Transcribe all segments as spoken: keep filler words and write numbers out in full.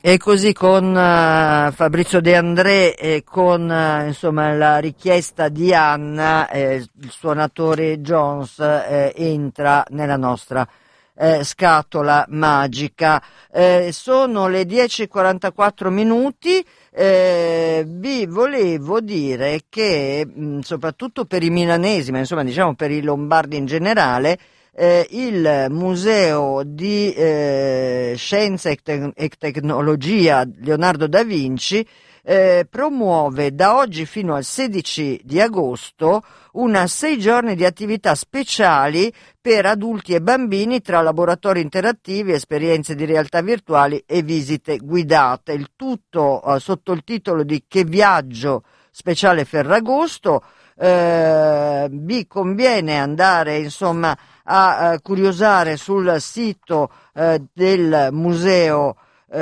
E così con uh, Fabrizio De André e con uh, insomma la richiesta di Anna, eh, il suonatore Jones eh, entra nella nostra eh, scatola magica. Eh, sono le dieci e quarantaquattro minuti. Eh, vi volevo dire che mh, soprattutto per i milanesi, ma insomma diciamo per i lombardi in generale, Eh, il Museo di eh, Scienza e, Te- e Tecnologia Leonardo da Vinci eh, promuove da oggi fino al sedici di agosto una sei giorni di attività speciali per adulti e bambini tra laboratori interattivi, esperienze di realtà virtuali e visite guidate. Il tutto eh, sotto il titolo di Che viaggio speciale Ferragosto. Eh, vi conviene andare insomma a uh, curiosare sul sito uh, del Museo uh,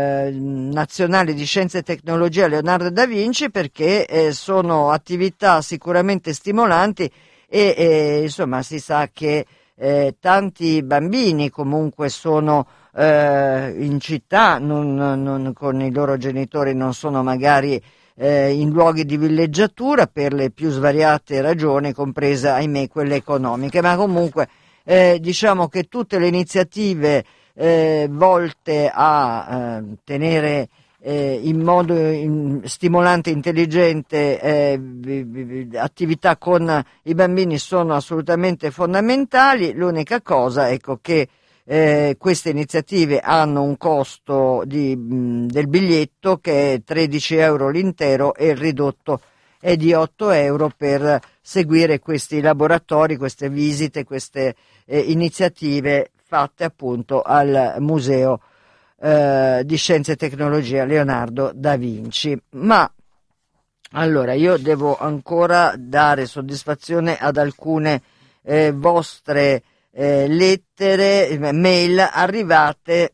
Nazionale di Scienza e Tecnologia Leonardo da Vinci, perché eh, sono attività sicuramente stimolanti e eh, insomma si sa che eh, tanti bambini comunque sono eh, in città, non, non, con i loro genitori non sono magari Eh, in luoghi di villeggiatura per le più svariate ragioni, compresa ahimè quelle economiche, ma comunque eh, diciamo che tutte le iniziative eh, volte a eh, tenere eh, in modo in, stimolante e intelligente eh, attività con i bambini sono assolutamente fondamentali. L'unica cosa, ecco, che Eh, queste iniziative hanno un costo di, mh, del biglietto che è tredici euro l'intero e il ridotto è di otto euro per seguire questi laboratori, queste visite, queste eh, iniziative fatte appunto al Museo eh, di Scienza e Tecnologia Leonardo da Vinci. Ma allora io devo ancora dare soddisfazione ad alcune eh, vostre Eh, lettere, mail arrivate,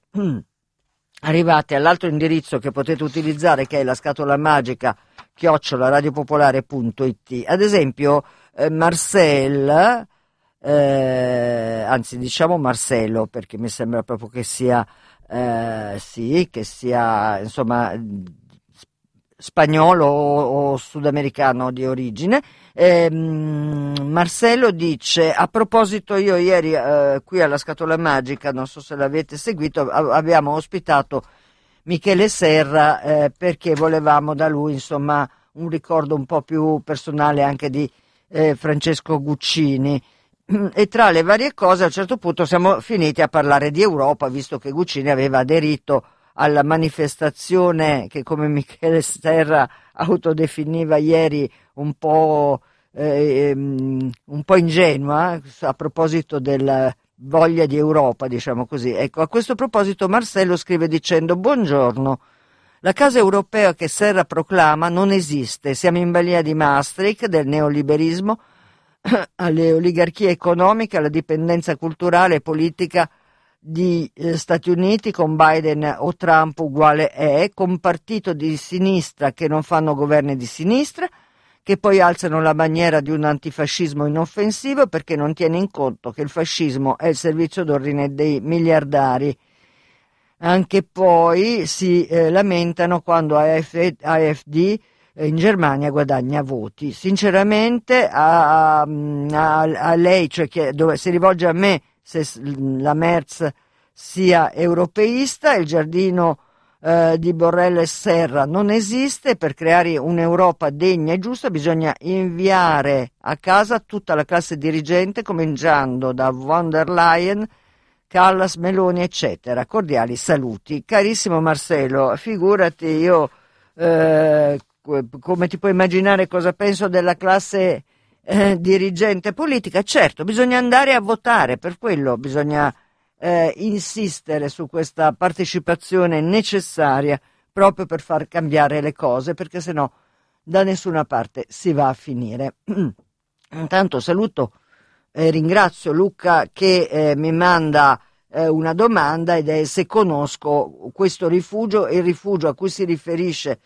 arrivate all'altro indirizzo che potete utilizzare, che è la scatola magica chiocciola radiopopolare punto it. Ad esempio eh, Marcel, eh, anzi diciamo Marcello, perché mi sembra proprio che sia eh, sì, che sia insomma spagnolo o, o sudamericano di origine. Eh, Marcello dice: a proposito, io ieri eh, qui alla Scatola Magica, non so se l'avete seguito, a- abbiamo ospitato Michele Serra eh, perché volevamo da lui insomma un ricordo un po' più personale anche di eh, Francesco Guccini. E tra le varie cose a un certo punto siamo finiti a parlare di Europa, visto che Guccini aveva aderito alla manifestazione che, come Michele Serra autodefiniva ieri, un po', eh, un po' ingenua a proposito della voglia di Europa, diciamo così. Ecco, a questo proposito Marcello scrive dicendo: buongiorno, la casa europea che Serra proclama non esiste, siamo in balia di Maastricht, del neoliberismo, alle oligarchie economiche, alla dipendenza culturale e politica di eh, Stati Uniti con Biden o Trump uguale è, con partito di sinistra che non fanno governi di sinistra, che poi alzano la bandiera di un antifascismo inoffensivo perché non tiene in conto che il fascismo è il servizio d'ordine dei miliardari. Anche poi si eh, lamentano quando A F, A F D eh, in Germania guadagna voti. Sinceramente a, a, a lei, cioè che, dove si rivolge a me, se la Merz sia europeista, il giardino eh, di Borrell e Serra non esiste. Per creare un'Europa degna e giusta bisogna inviare a casa tutta la classe dirigente, cominciando da von der Leyen, Callas, Meloni, eccetera. Cordiali saluti. Carissimo Marcello, figurati io, eh, come ti puoi immaginare cosa penso della classe eh, dirigente politica. Certo, bisogna andare a votare, per quello bisogna eh, insistere su questa partecipazione necessaria proprio per far cambiare le cose, perché sennò da nessuna parte si va a finire. Intanto saluto e ringrazio Luca che eh, mi manda eh, una domanda, ed è se conosco questo rifugio. Il rifugio a cui si riferisce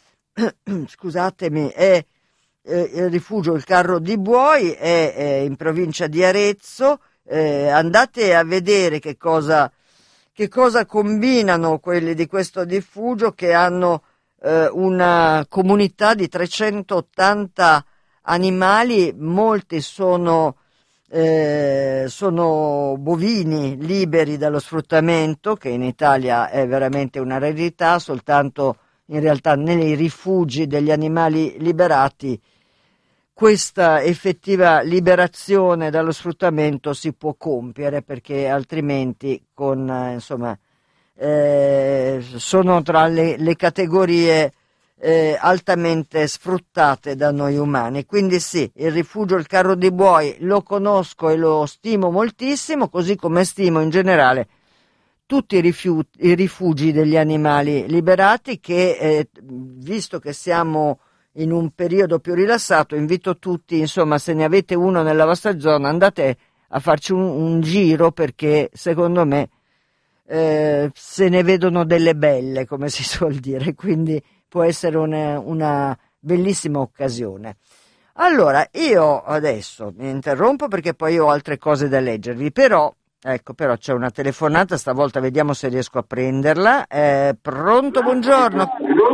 scusatemi è eh, il rifugio Il Carro di Buoi, è, è in provincia di Arezzo. Eh, andate a vedere che cosa che cosa combinano quelli di questo rifugio, che hanno eh, una comunità di trecentottanta animali, molti sono, eh, sono bovini liberi dallo sfruttamento, che in Italia è veramente una rarità. Soltanto in realtà nei rifugi degli animali liberati questa effettiva liberazione dallo sfruttamento si può compiere, perché altrimenti con eh, insomma eh, sono tra le, le categorie eh, altamente sfruttate da noi umani. Quindi sì, il rifugio Il Carro dei Buoi lo conosco e lo stimo moltissimo, così come stimo in generale tutti i, rifiuti, i rifugi degli animali liberati, che eh, visto che siamo in un periodo più rilassato, invito tutti, insomma, se ne avete uno nella vostra zona, andate a farci un, un giro, perché secondo me eh, se ne vedono delle belle, come si suol dire, quindi può essere una, una bellissima occasione. Allora, io adesso mi interrompo perché poi ho altre cose da leggervi, però ecco, però c'è una telefonata, stavolta vediamo se riesco a prenderla. Eh, pronto, buongiorno.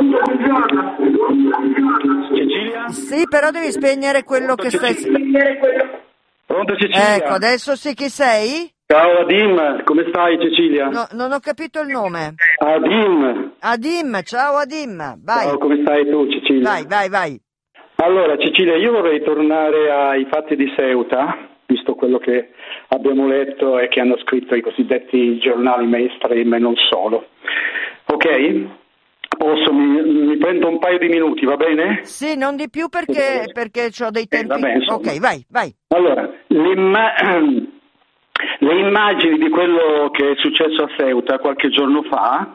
Cecilia? Sì, però devi spegnere quello Pronto, che stai... Pronto Cecilia? Ecco, adesso sì, chi sei? Ciao Adim, come stai Cecilia? No, non ho capito il nome. Adim. Adim, ciao Adim, vai. Ciao, come stai tu Cecilia? Vai, vai, vai. Allora Cecilia, io vorrei tornare ai fatti di Ceuta, visto quello che abbiamo letto e che hanno scritto i cosiddetti giornali mainstream e non solo. Ok? Posso, mi, mi prendo un paio di minuti, va bene? Sì, non di più perché, perché ho dei tempi. Eh, vabbè, ok, vai, vai. Allora, l'imma- le immagini di quello che è successo a Ceuta qualche giorno fa,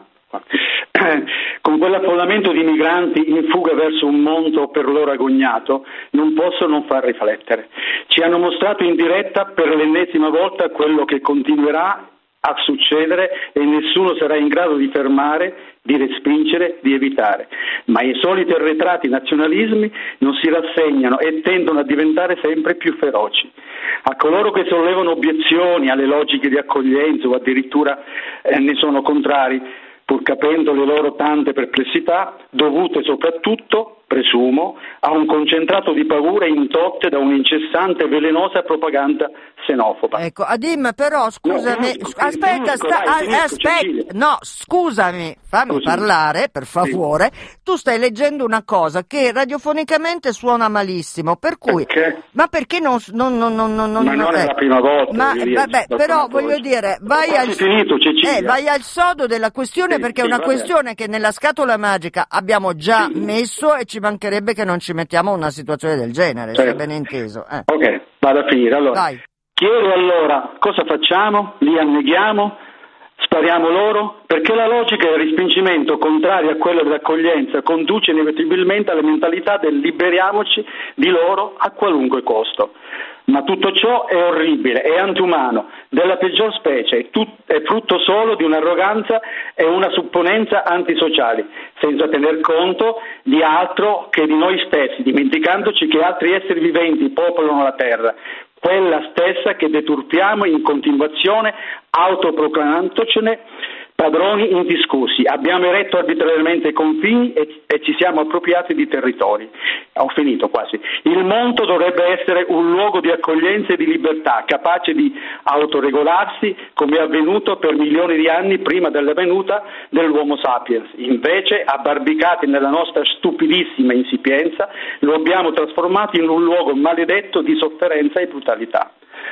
con quell'affollamento di migranti in fuga verso un monto per loro agognato, non posso non far riflettere. Ci hanno mostrato in diretta per l'ennesima volta quello che continuerà a succedere e nessuno sarà in grado di fermare, di respingere, di evitare. Ma i soliti arretrati nazionalismi non si rassegnano e tendono a diventare sempre più feroci. A coloro che sollevano obiezioni alle logiche di accoglienza o addirittura eh, ne sono contrari, pur capendo le loro tante perplessità, dovute soprattutto, presumo, a un concentrato di paure indotte da un'incessante e velenosa propaganda xenofoba. Ecco, Adim, però scusami, no, no, sc- aspetta, finisco, sta- dai, finisco, aspetta, no, scusami, fammi Scusi. parlare, per favore. Sì. Tu stai leggendo una cosa che radiofonicamente suona malissimo, per cui, perché? ma perché non, non, non, non, non ma non eh, è la prima volta. Ma vabbè, però voglio dire, vai al, finito, eh, vai al sodo della questione, sì, perché sì, è una questione che nella scatola magica abbiamo già sì. messo e ci mancherebbe che non ci mettiamo in una situazione del genere, certo. Se ben inteso. Eh. Ok, vado a finire. Allora, Vai. Chiedo allora, cosa facciamo? Li anneghiamo? Spariamo loro? Perché la logica del respingimento, contraria a quella dell'accoglienza, conduce inevitabilmente alla mentalità del liberiamoci di loro a qualunque costo. Ma tutto ciò è orribile, è antiumano, della peggior specie, è, tut- è frutto solo di un'arroganza e una supponenza antisociali, senza tener conto di altro che di noi stessi, dimenticandoci che altri esseri viventi popolano la terra, quella stessa che deturpiamo in continuazione, autoproclamandocene padroni indiscussi. Abbiamo eretto arbitrariamente i confini e, e ci siamo appropriati di territori. Ho finito quasi. Il mondo dovrebbe essere un luogo di accoglienza e di libertà, capace di autoregolarsi come è avvenuto per milioni di anni prima della venuta dell'Homo sapiens. Invece, abbarbicati nella nostra stupidissima insipienza, lo abbiamo trasformato in un luogo maledetto di sofferenza e brutalità.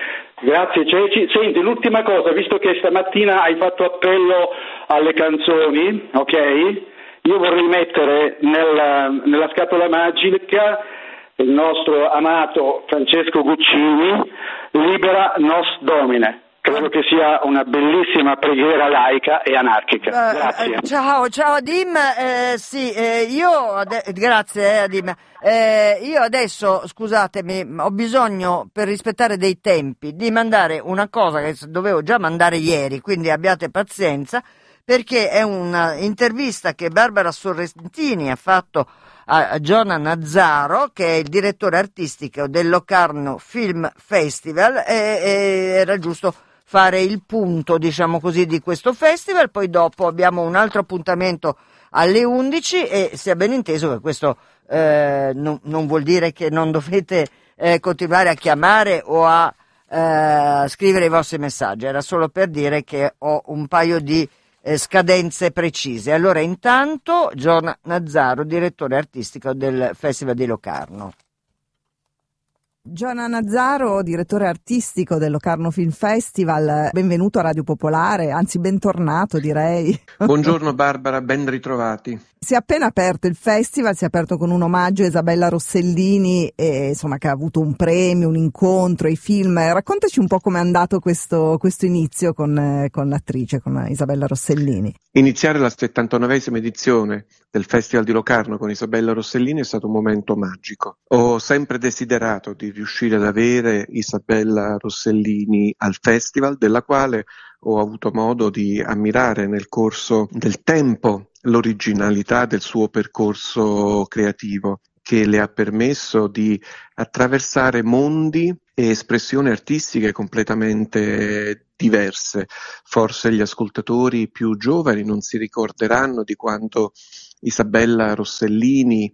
Grazie Ceci. Senti, l'ultima cosa, visto che stamattina hai fatto appello alle canzoni, ok? Io vorrei mettere nella, nella scatola magica il nostro amato Francesco Guccini, Libera Nos Domine. Credo che sia una bellissima preghiera laica e anarchica. Grazie. Uh, ciao, ciao Adim. Eh, sì, eh, io ade- grazie eh, Adim. Eh, io adesso, scusatemi, ho bisogno, per rispettare dei tempi, di mandare una cosa che dovevo già mandare ieri, quindi abbiate pazienza, perché è una intervista che Barbara Sorrentini ha fatto a, a Giona Nazzaro, che è il direttore artistico del Locarno Film Festival, e, e era giusto fare il punto, diciamo così, di questo festival. Poi dopo abbiamo un altro appuntamento alle undici e sia ben inteso che questo eh, non, non vuol dire che non dovete eh, continuare a chiamare o a eh, scrivere i vostri messaggi, era solo per dire che ho un paio di eh, scadenze precise. Allora intanto Giorgia Nazzaro, direttore artistico del Festival di Locarno. Giorgia Nazzaro, direttore artistico del Locarno Film Festival, benvenuto a Radio Popolare, anzi bentornato direi. Buongiorno Barbara, ben ritrovati. Si è appena aperto il festival, si è aperto con un omaggio a Isabella Rossellini, e, insomma, che ha avuto un premio, un incontro, i film. Raccontaci un po' com'è andato questo, questo inizio con, con l'attrice, con Isabella Rossellini. Iniziare la settantanovesima edizione del Festival di Locarno con Isabella Rossellini è stato un momento magico. Ho sempre desiderato di riuscire ad avere Isabella Rossellini al festival, della quale ho avuto modo di ammirare nel corso del tempo l'originalità del suo percorso creativo, che le ha permesso di attraversare mondi e espressioni artistiche completamente diverse. Forse gli ascoltatori più giovani non si ricorderanno di quanto Isabella Rossellini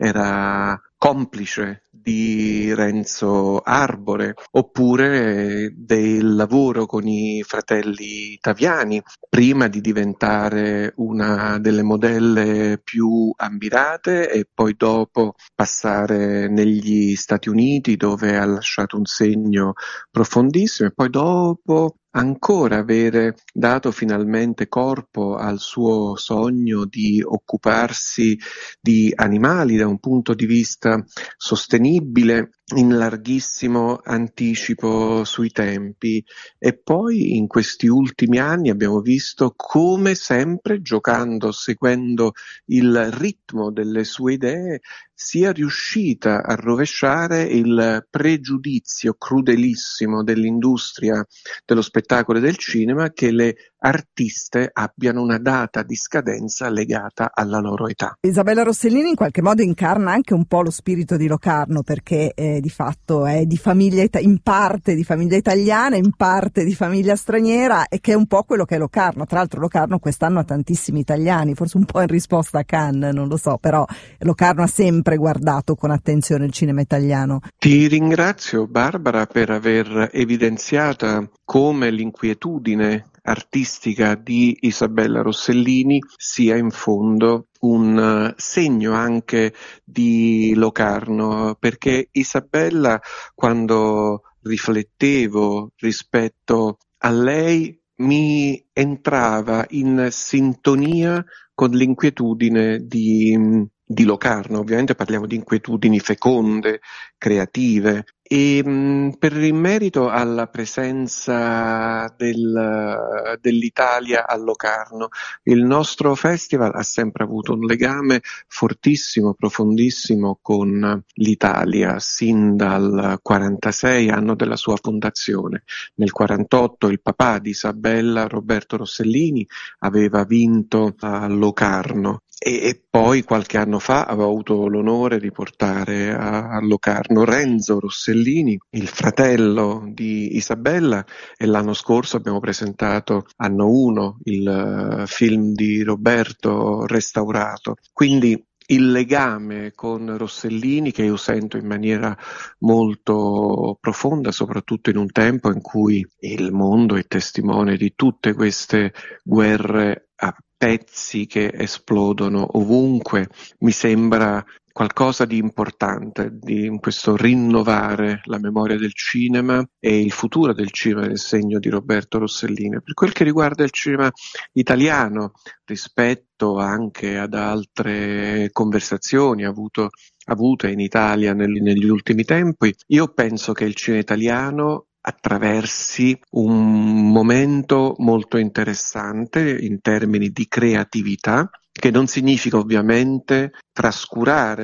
era complice di Renzo Arbore, oppure del lavoro con i fratelli Taviani, prima di diventare una delle modelle più ammirate e poi dopo passare negli Stati Uniti, dove ha lasciato un segno profondissimo, e poi dopo ancora avere dato finalmente corpo al suo sogno di occuparsi di animali da un punto di vista sostenibile, in larghissimo anticipo sui tempi. E poi in questi ultimi anni abbiamo visto come, sempre giocando, seguendo il ritmo delle sue idee, sia riuscita a rovesciare il pregiudizio crudelissimo dell'industria dello spettacolo e del cinema che le artiste abbiano una data di scadenza legata alla loro età. Isabella Rossellini in qualche modo incarna anche un po' lo spirito di Locarno, perché eh, di fatto è di famiglia ita- in parte di famiglia italiana, in parte di famiglia straniera, e che è un po' quello che è Locarno. Tra l'altro Locarno quest'anno ha tantissimi italiani, forse un po' in risposta a Cannes, non lo so, però Locarno ha sempre guardato con attenzione il cinema italiano. Ti ringrazio Barbara per aver evidenziata come l'inquietudine artistica di Isabella Rossellini sia in fondo un segno anche di Locarno, perché Isabella, quando riflettevo rispetto a lei, mi entrava in sintonia con l'inquietudine di, di Locarno. Ovviamente parliamo di inquietudini feconde, creative, e mh, per il merito alla presenza del, dell'Italia a Locarno, il nostro festival ha sempre avuto un legame fortissimo, profondissimo con l'Italia, sin dal quarantasei, anno della sua fondazione. Nel quarantotto il papà di Isabella, Roberto Rossellini, aveva vinto a Locarno. E, e poi qualche anno fa avevo avuto l'onore di portare a, a Locarno Renzo Rossellini, il fratello di Isabella, e l'anno scorso abbiamo presentato Anno uno, il uh, film di Roberto restaurato. Quindi il legame con Rossellini, che io sento in maniera molto profonda, soprattutto in un tempo in cui il mondo è testimone di tutte queste guerre a pezzi che esplodono ovunque, mi sembra qualcosa di importante di in questo rinnovare la memoria del cinema e il futuro del cinema nel segno di Roberto Rossellini. Per quel che riguarda il cinema italiano, rispetto anche ad altre conversazioni avuto, avute in Italia nel, negli ultimi tempi, io penso che il cinema italiano attraversi un momento molto interessante in termini di creatività, che non significa ovviamente trascurare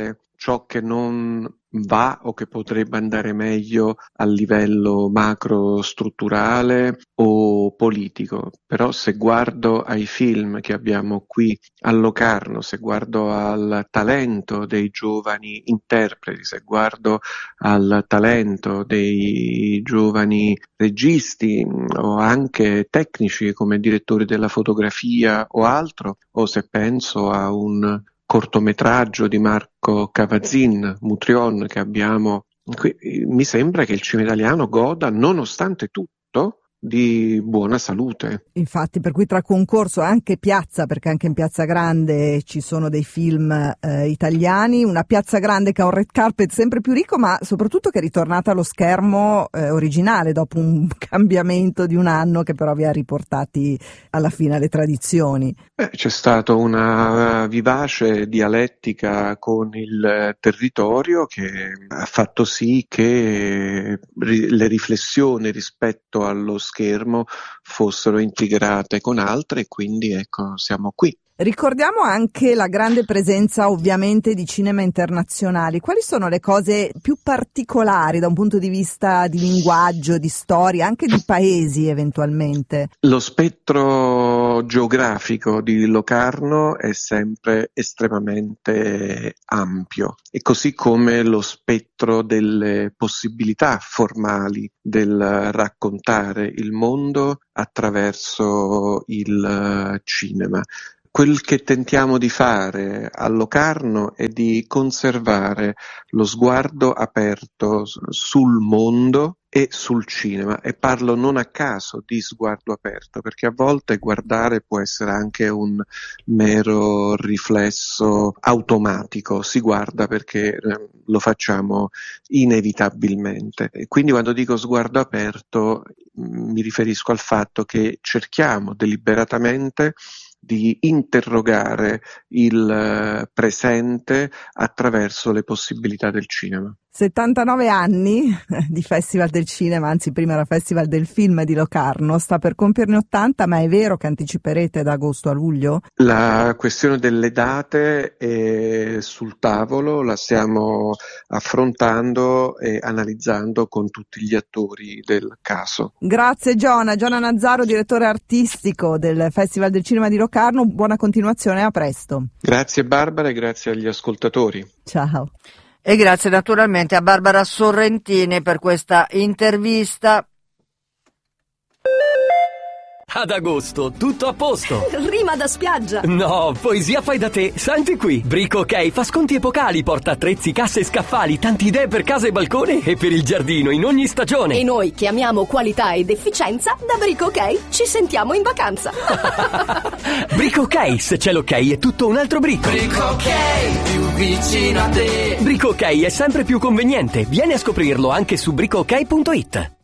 ciò che non va o che potrebbe andare meglio a livello macro strutturale o politico, però se guardo ai film che abbiamo qui a Locarno, se guardo al talento dei giovani interpreti, se guardo al talento dei giovani registi o anche tecnici come direttori della fotografia o altro, o se penso a un cortometraggio di Marco Cavazzin, Mutrion, che abbiamo qui, mi sembra che il cinema italiano goda, nonostante tutto, di buona salute. Infatti, per cui tra concorso e anche piazza, perché anche in Piazza Grande ci sono dei film eh, italiani, una Piazza Grande che ha un red carpet sempre più ricco, ma soprattutto che è ritornata allo schermo eh, originale dopo un cambiamento di un anno che però vi ha riportati alla fine alle tradizioni. Beh, c'è stata una vivace dialettica con il territorio che ha fatto sì che le riflessioni rispetto allo schermo fossero integrate con altre e quindi ecco siamo qui. Ricordiamo anche la grande presenza ovviamente di cinema internazionali. Quali sono le cose più particolari da un punto di vista di linguaggio, di storia, anche di paesi eventualmente? Lo spettro geografico di Locarno è sempre estremamente ampio e così come lo spettro delle possibilità formali del raccontare il mondo attraverso il cinema. Quel che tentiamo di fare a Locarno è di conservare lo sguardo aperto sul mondo e sul cinema, e parlo non a caso di sguardo aperto, perché a volte guardare può essere anche un mero riflesso automatico, si guarda perché eh, lo facciamo inevitabilmente. E quindi quando dico sguardo aperto mi riferisco al fatto che cerchiamo deliberatamente di interrogare il presente attraverso le possibilità del cinema. settantanove anni di Festival del Cinema, anzi prima era Festival del Film di Locarno, sta per compierne ottanta, ma è vero che anticiperete da agosto a luglio? La questione delle date è sul tavolo, la stiamo affrontando e analizzando con tutti gli attori del caso. Grazie Giona, Giona Nazzaro, direttore artistico del Festival del Cinema di Locarno, buona continuazione, a presto. Grazie Barbara e grazie agli ascoltatori. Ciao. E grazie naturalmente a Barbara Sorrentini per questa intervista. Ad agosto, tutto a posto. Rima da spiaggia. No, poesia fai da te. Senti qui. Brico OK fa sconti epocali, porta attrezzi, casse e scaffali, tanti idee per casa e balcone e per il giardino in ogni stagione. E noi che amiamo qualità ed efficienza, da Brico OK ci sentiamo in vacanza. Brico OK, se c'è l'ok è tutto un altro brico. Brico OK, più vicino a te. Brico OK è sempre più conveniente. Vieni a scoprirlo anche su brico ok punto it.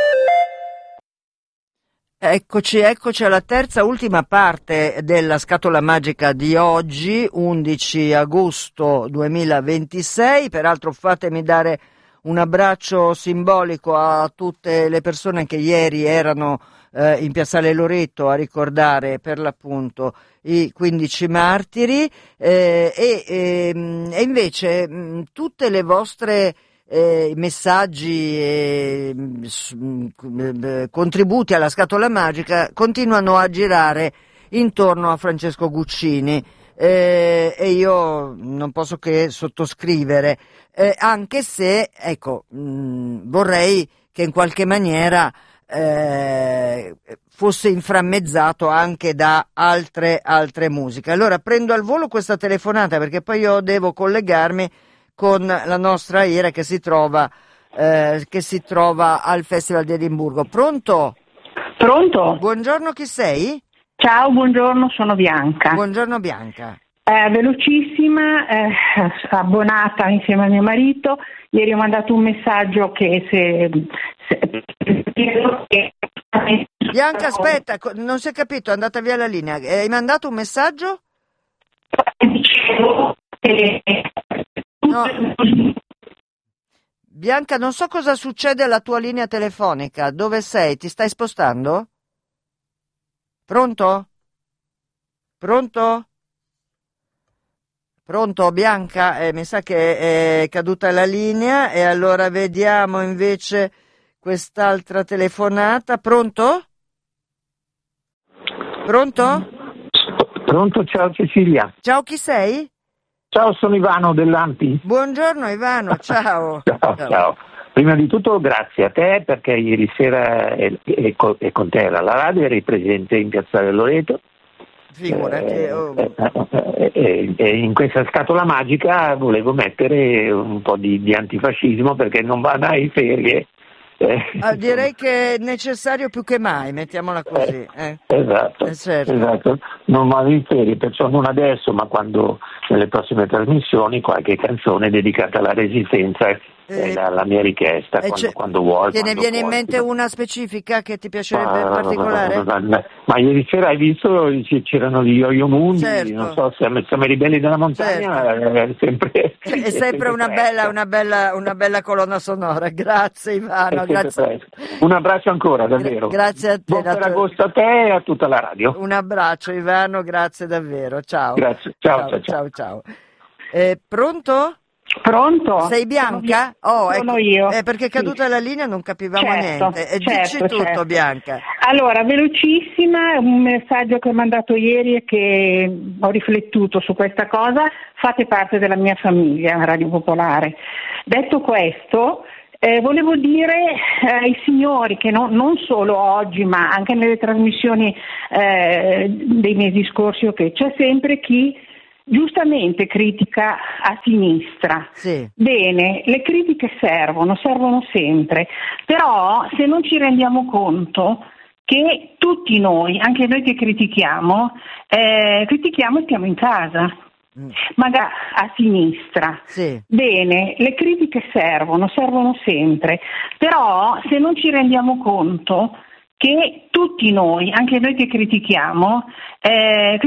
Eccoci, eccoci alla terza ultima parte della scatola magica di oggi, undici agosto duemilaventisei. Peraltro fatemi dare un abbraccio simbolico a tutte le persone che ieri erano eh, in Piazzale Loreto a ricordare per l'appunto i quindici martiri eh, e, e, e invece mh, tutte le vostre Eh, messaggi e eh, contributi alla scatola magica continuano a girare intorno a Francesco Guccini eh, e io non posso che sottoscrivere eh, anche se ecco mh, vorrei che in qualche maniera eh, fosse inframmezzato anche da altre altre musiche. Allora prendo al volo questa telefonata perché poi io devo collegarmi con la nostra Ira che si trova eh, che si trova al Festival di Edimburgo. Pronto? Pronto? Buongiorno, chi sei? Ciao, buongiorno, sono Bianca. Buongiorno Bianca. Eh, velocissima, eh, abbonata insieme a mio marito. Ieri ho mandato un messaggio che se... se... Bianca, aspetta, non si è capito, è andata via la linea. Hai mandato un messaggio? Dicevo che... No. Bianca, non so cosa succede alla tua linea telefonica. Dove sei? Ti stai spostando? Pronto? Pronto? Pronto Bianca? Eh, mi sa che è caduta la linea e allora vediamo invece quest'altra telefonata. Pronto? Pronto? Pronto, ciao Cecilia. Ciao, chi sei? Ciao, sono Ivano dell'Ampi. Buongiorno Ivano, ciao. ciao, ciao. ciao. Prima di tutto grazie a te perché ieri sera e, e, e con te alla radio eri presente in Piazzale Loreto. Figurati. Eh, oh. eh, eh, eh, eh, in questa scatola magica volevo mettere un po' di, di antifascismo perché non va mai in ferie. Eh, ah, direi che è necessario più che mai, mettiamola così. Eh. Esatto, eh, certo. esatto, non vado in ferie, perciò non adesso, ma quando nelle prossime trasmissioni qualche canzone dedicata alla resistenza è la, la mia richiesta, eh, quando, quando vuoi. Te ne quando viene vuoi. in mente una specifica che ti piacerebbe in Ma, particolare? ma, ma, ma ieri sera hai visto, c'erano gli Yo-Yo Mundi, certo. non so, siamo, siamo i ribelli della montagna, certo. è sempre... È sempre una bella, una, bella, una bella colonna sonora, grazie Ivano. Grazie. Un abbraccio ancora, davvero. Gra- grazie a te. Buon Ferragosto a te e a tutta la radio. Un abbraccio Ivano, grazie davvero, ciao. Grazie, ciao, ciao, ciao. ciao, ciao. Eh, pronto? Pronto? Sei Bianca? Sono, oh, sono ecco, io. Eh, perché è caduta sì. la linea non capivamo certo, niente. E certo, dici tutto certo. Bianca. Allora, velocissima, un messaggio che ho mandato ieri e che ho riflettuto su questa cosa. Fate parte della mia famiglia, Radio Popolare. Detto questo, eh, volevo dire ai signori che no, non solo oggi ma anche nelle trasmissioni eh, dei mesi scorsi, che c'è sempre chi giustamente critica a sinistra. Sì. Bene, le critiche servono, servono sempre, però se non ci rendiamo conto che tutti noi, anche noi che critichiamo, eh, critichiamo e stiamo in casa, mm. magari a sinistra. Sì. Bene, le critiche servono, servono sempre, però se non ci rendiamo conto che tutti noi, anche noi che critichiamo, eh,